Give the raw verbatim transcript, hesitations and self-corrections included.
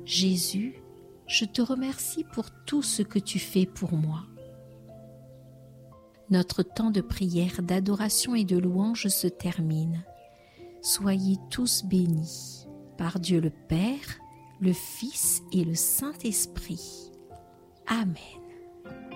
Jésus, je te remercie pour tout ce que tu fais pour moi. Notre temps de prière, d'adoration et de louange se termine. Soyez tous bénis par Dieu le Père, le Fils et le Saint-Esprit. Amen.